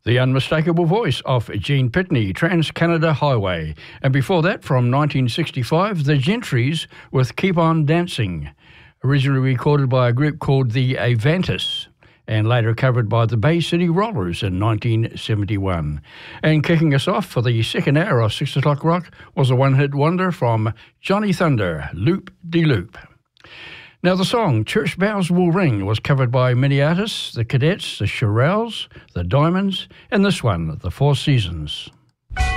The unmistakable voice of Gene Pitney, Trans-Canada Highway. And before that, from 1965, The Gentrys with Keep On Dancing, originally recorded by a group called the Avantis, and later covered by the Bay City Rollers in 1971. And kicking us off for the second hour of 6 o'clock rock was a one-hit wonder from Johnny Thunder, Loop De Loop. Now, the song Church Bells Will Ring was covered by many artists, the Cadets, the Shirelles, the Diamonds, and this one, the Four Seasons.